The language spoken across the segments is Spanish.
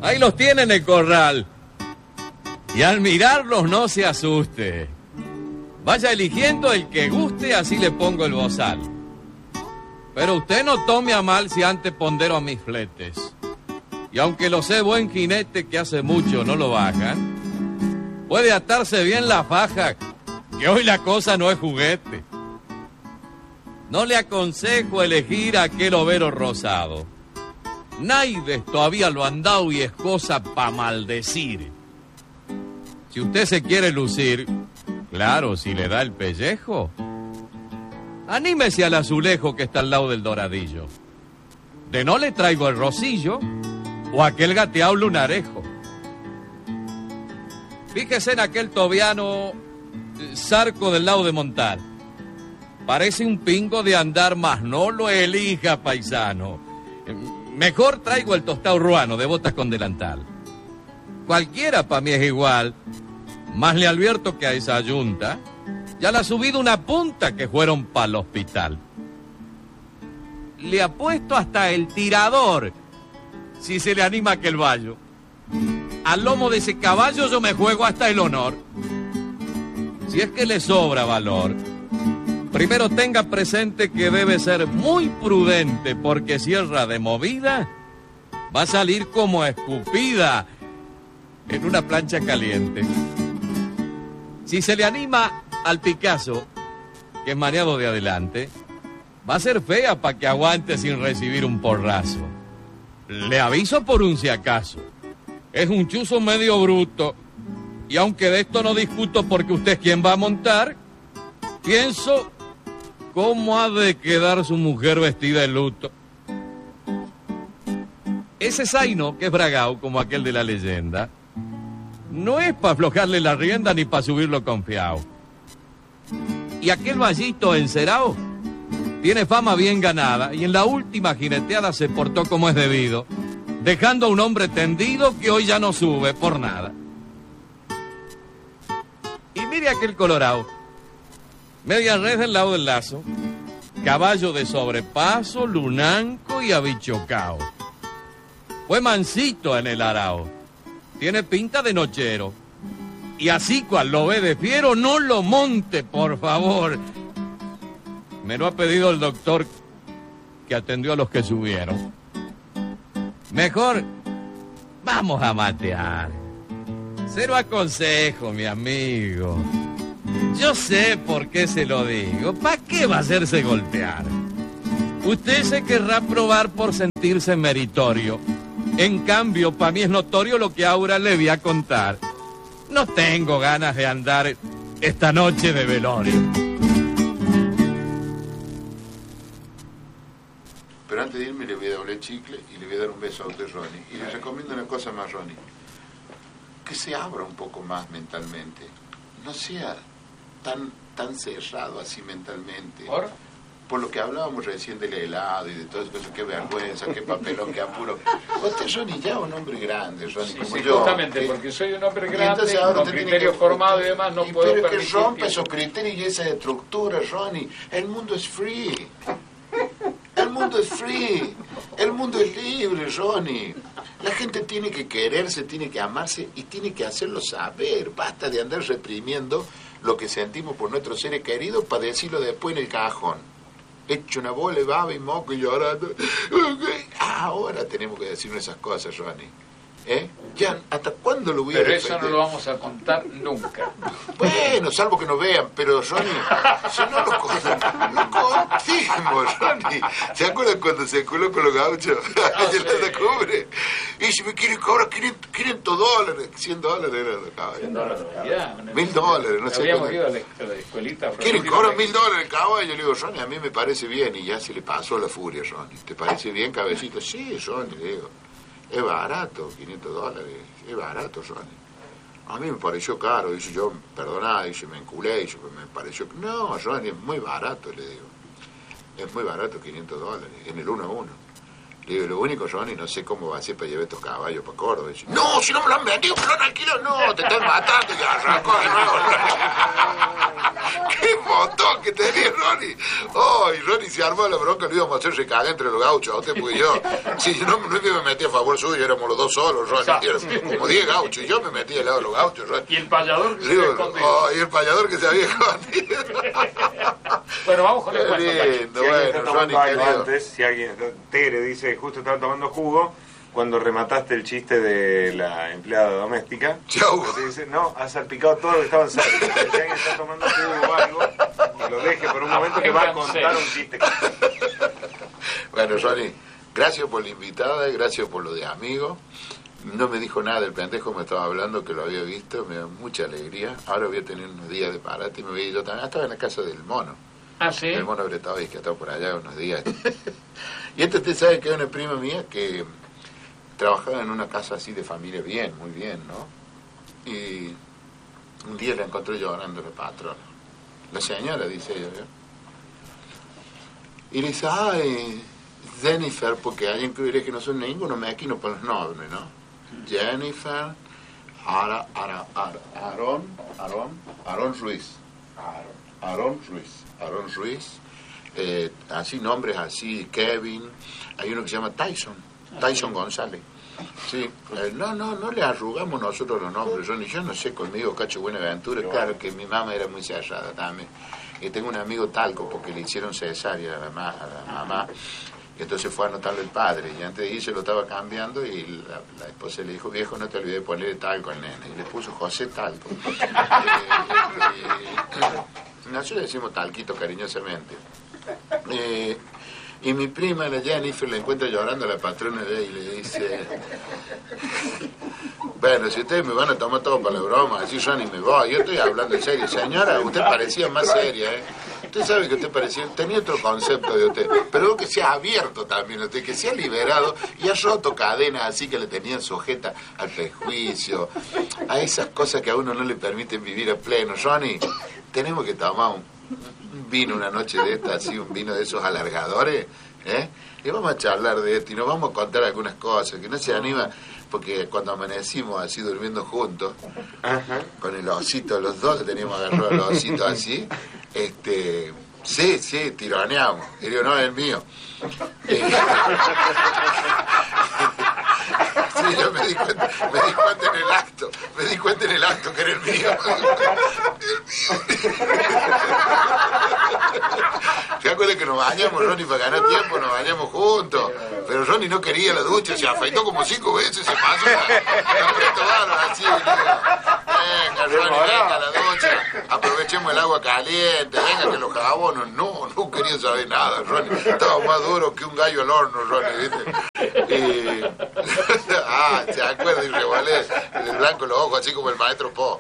Ahí los tiene en el corral. Y al mirarlos no se asuste. Vaya eligiendo el que guste, así le pongo el bozal. Pero usted no tome a mal si antes pondero a mis fletes. Y aunque lo sé buen jinete que hace mucho no lo bajan, puede atarse bien la faja, que hoy la cosa no es juguete. No le aconsejo elegir aquel overo rosado. Naides todavía lo han dado y es cosa pa' maldecir. Si usted se quiere lucir, claro, si le da el pellejo, anímese al azulejo que está al lado del doradillo. De no le traigo el rosillo o aquel gateado lunarejo. Fíjese en aquel tobiano zarco del lado de montar. Parece un pingo de andar, mas no lo elija, paisano. Mejor traigo el tostado ruano de botas con delantal. Cualquiera pa' mí es igual, mas le advierto que a esa yunta ya le ha subido una punta que fueron pa'l hospital. Le apuesto hasta el tirador, si se le anima aquel vallo. Al lomo de ese caballo yo me juego hasta el honor. Si es que le sobra valor, primero tenga presente que debe ser muy prudente, porque sierra de movida va a salir como escupida en una plancha caliente. Si se le anima al Picasso, que es maneado de adelante, va a ser fea para que aguante sin recibir un porrazo. Le aviso por un si acaso. Es un chuzo medio bruto, y aunque de esto no discuto porque usted es quien va a montar, pienso cómo ha de quedar su mujer vestida de luto. Ese zaino, que es bragao como aquel de la leyenda, no es para aflojarle la rienda ni para subirlo confiado. Y aquel vallito encerado tiene fama bien ganada y en la última jineteada se portó como es debido, dejando a un hombre tendido que hoy ya no sube por nada. Y mire aquel colorado, media red del lado del lazo, caballo de sobrepaso, lunanco y abichocao. Fue mansito en el arao, tiene pinta de nochero. Y así cual lo ve de fiero, no lo monte, por favor. Me lo ha pedido el doctor que atendió a los que subieron. Mejor, vamos a matear. Se lo aconsejo, mi amigo. Yo sé por qué se lo digo. ¿Para qué va a hacerse golpear? Usted se querrá probar por sentirse meritorio. En cambio, para mí es notorio lo que ahora le voy a contar. No tengo ganas de andar esta noche de velorio. Pero antes de irme le voy a doblar el chicle y le voy a dar un beso a usted, Ronnie. Y le recomiendo una cosa más, Ronnie. Que se abra un poco más mentalmente. No sea tan cerrado así mentalmente. Por lo que hablábamos recién del helado y de todas esas cosas, qué vergüenza, qué papelón, qué apuro. Usted, Ronnie, ya un hombre grande, Ronnie, como yo. Justamente, porque soy un hombre grande, con criterio formado y demás, no puedo permitir... Pero que rompa esos criterios y esa estructura, Ronnie. El mundo es free. El mundo es free. El mundo es libre, Ronnie. La gente tiene que quererse, tiene que amarse y tiene que hacerlo saber. Basta de andar reprimiendo lo que sentimos por nuestros seres queridos para decirlo después en el cajón. Hecho una bola de baba y moco y llorando. Ahora tenemos que decirnos esas cosas, Ronnie. Ya, ¿hasta cuándo lo voy a defender? Pero eso no lo vamos a contar nunca. Bueno, salvo que nos vean, pero Ronnie, si no lo contemos, Ronnie. ¿Se acuerdan cuando se enculó con los gauchos? Sí. Se cubre. Y si me quieren cobrar $500, $100 era el caballo. $1,000, no sé. Habíamos ido a la escuelita. ¿Quieren cobrar $1,000 el caballo? Le digo, Ronnie, a mí me parece bien. Y ya se le pasó la furia, Ronnie. ¿Te parece bien, cabecito? Sí, Ronnie, le digo. Es barato, $500, es barato, Ronnie. A mí me pareció caro, dice yo, perdoná, dice, me enculé, dice, me pareció... No, Ronnie, es muy barato, le digo. Es muy barato, $500, en el 1 a 1. Le Le digo, lo único, Ronnie, no sé cómo va a ser para llevar estos caballos para Córdoba. Dice, no, si no me lo han vendido, me lo han alquilado. No, te están matando. Y arrancó de nuevo. ¡Qué montón que tenía Ronnie! Oh, y Ronnie se armó la bronca, lo íbamos a hacer recagar entre los gauchos, usted porque yo. Si no me metí a favor suyo, éramos los dos solos, Ronnie. Como 10 gauchos, y yo me metí al lado de los gauchos, Ronnie. Y el payador que se había escondido. Oh, y el payador que se había escondido. Bueno, vamos con el cuento. Si alguien está tomando algo antes, si alguien... Tere dice, justo estaba tomando jugo cuando remataste el chiste de la empleada doméstica. Chau. Te dice, no, has salpicado todo lo que estaba en sal. Si alguien está tomando jugo o algo, que lo deje por un momento que va a contar un chiste. Bueno, Ronnie, gracias por la invitada, gracias por lo de amigo. No me dijo nada del pendejo, me estaba hablando que lo había visto, me da mucha alegría. Ahora voy a tener unos días de parate y me voy a ir yo también. Estaba en la casa del mono. Ah, ¿sí? El mono Bretavis, que ha estado por allá unos días. Y usted sabe que es una prima mía que trabajaba en una casa así de familia bien, muy bien, ¿no? Y un día la encontré llorando la patrona. La señora, dice ella, ¿verdad? Y le dice, ay, Jennifer, porque alguien creería que no son ninguno mequino para los nombres, ¿no? Jennifer, Aaron Ruiz. Aaron Ruiz, así nombres así, Kevin, hay uno que se llama Tyson González. Sí, no le arrugamos nosotros los nombres, yo no sé, conmigo Cacho Buenaventura, claro que mi mamá era muy cerrada también. Y tengo un amigo Talco porque le hicieron cesárea a la mamá. Y entonces fue a anotarlo el padre, y antes de irse lo estaba cambiando, y la esposa le dijo, viejo, no te olvides de ponerle Talco al nene, y le puso José Talco. Nosotros le decimos Talquito cariñosamente. Y mi prima, la Jennifer, la encuentra llorando a la patrona de ella y le dice, bueno, si ustedes me van a tomar todo para la broma, así yo ni me voy, yo estoy hablando en serio. Señora, usted parecía más seria, ¿eh? Usted sabe que usted parecía, tenía otro concepto de usted, pero que se ha abierto también usted, que se ha liberado y ha roto cadenas así que le tenían sujeta al prejuicio, a esas cosas que a uno no le permiten vivir a pleno. Ronnie, tenemos que tomar un vino una noche de esta, así, un vino de esos alargadores, ¿eh? Y vamos a charlar de esto y nos vamos a contar algunas cosas, que no se anima, porque cuando amanecimos así durmiendo juntos, con el osito, los dos teníamos agarrado el osito así, sí, tironeamos. Y digo, no, es el mío. Sí, yo me di cuenta en el acto que era el mío. ¿Se acuerdan que nos bañamos, Ronnie, para ganar tiempo? Nos bañamos juntos. Pero Ronnie no quería la ducha, se afeitó como 5 veces, se pasó así. Venga, Ronnie, venga a la ducha, aprovechemos el agua caliente, venga que los jabonos. No quería saber nada, Ronnie. Estaba más duro que un gallo al horno, Ronnie, ¿viste? Se acuerda y revolé el blanco los ojos, así como el maestro Po.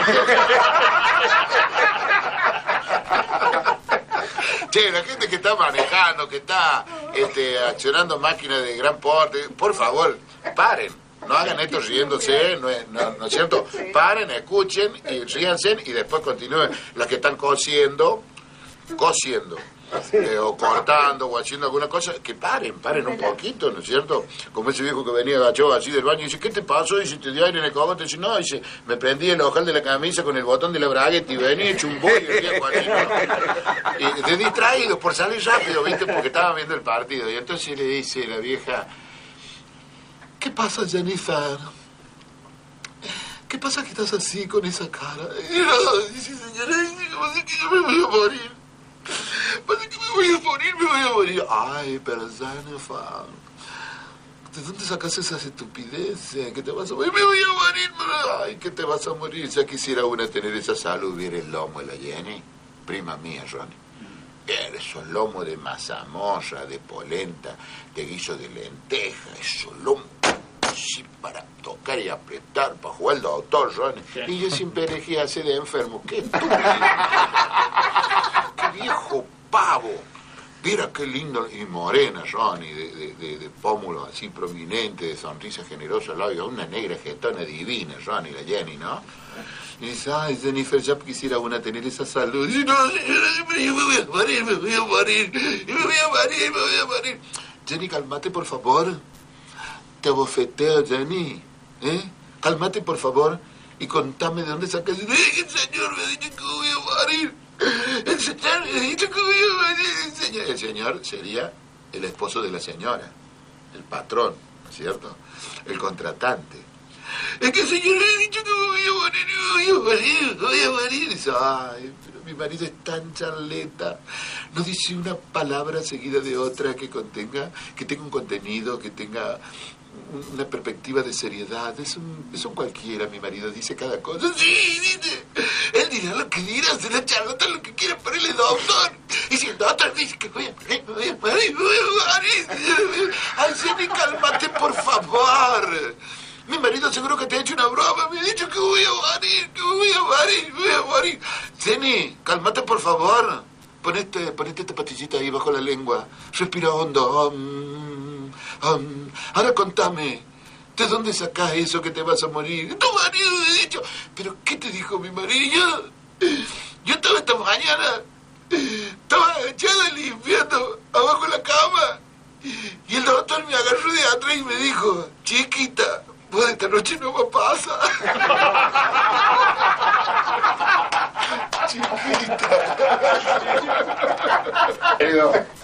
Che, la gente que está manejando, que está accionando máquinas de gran porte, por favor, paren. No hagan esto riéndose, no es cierto. Paren, escuchen y ríanse y después continúen. Las que están cosiendo, o cortando o haciendo alguna cosa, que paren un poquito, ¿no es cierto? Como ese viejo que venía agachado así del baño y dice, ¿qué te pasó? Dice, te dio aire en el cogote. Dice, no, dice, me prendí el ojal de la camisa con el botón de la bragueta y venía hecho un bollo el viejo así, ¿no? Y de distraído por salir rápido, ¿viste? Porque estaban viendo el partido. Y entonces le dice la vieja, ¿qué pasa, Jennifer? ¿Qué pasa que estás así con esa cara? Y no, dice, señora, dice que yo me voy a morir. Pasa que me voy a morir. Ay, pero Jennifer, ¿de dónde sacas esas estupideces? ¿Que te vas a morir? Me voy a morir, pero... Ay, ¿qué te vas a morir? Ya quisiera una tener esa salud. Viera el lomo de la Jenny, prima mía, Ronnie. Era esos lomos de mazamorra, de polenta, de guiso de lenteja, esos lomos así para tocar y apretar, para jugar al doctor, Ronnie. Y yo siempre elegí así de enfermo. ¡Qué estúpido! ¡Qué viejo pavo! Mira qué lindo, y morena, Ronnie, de pómulo así prominente, de sonrisa generosa, labio, una negra jetona divina, Ronnie, la Jenny, ¿no? Y dice, ay, Jennifer, ya quisiera una tener esa salud. Y no, señora, me voy a morir. Jenny, cálmate, por favor. Te abofeteo, Jenny. Cálmate, por favor, y contame de dónde sacas. El señor me ha dicho que voy a morir. El señor me ha dicho que voy a morir. El señor sería el esposo de la señora, el patrón, ¿no es cierto? El contratante. Es que el señor me ha dicho que voy a morir. Dice, ay, pero mi marido es tan charleta. No dice una palabra seguida de otra que tenga un contenido, que tenga una perspectiva de seriedad. Es un cualquiera, mi marido dice cada cosa. Sí, dice. Él dirá lo que dirá, será charlata lo que quiera, pero él es doctor. Y si el doctor dice que voy a morir. Ay, Jenny, cálmate, por favor. Mi marido seguro que te ha hecho una broma. Me ha dicho que voy a morir. Jenny, cálmate, por favor. Ponete esta pastillita ahí bajo la lengua. Respira hondo. Ahora contame, ¿de dónde sacás eso que te vas a morir? Tu marido me ha dicho. ¿Pero qué te dijo mi marido? Yo estaba esta mañana, estaba agachado limpiando abajo la cama. Y el doctor me agarró de atrás y me dijo, chiquita, vos esta noche no me pasa. Chiquita.